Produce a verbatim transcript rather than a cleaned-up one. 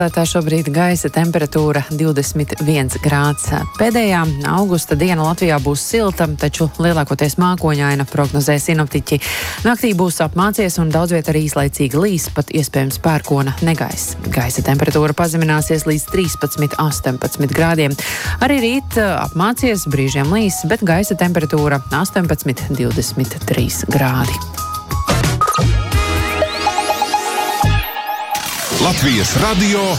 Tā šobrīd gaisa temperatūra divdesmit viens grāds. Pēdējā augusta diena Latvijā būs silta, taču lielākoties mākoņaina, prognozē sinoptiķi. Naktī būs apmācies un daudz viet arī īslaicīgi līs, pat iespējams pērkona negaiss. Gaisa temperatūra pazemināsies līdz trīspadsmit astoņpadsmit grādiem. Arī rīt apmācies, brīžiem līs, bet gaisa temperatūra astoņpadsmit divdesmit trīs grādi. Latvijas radio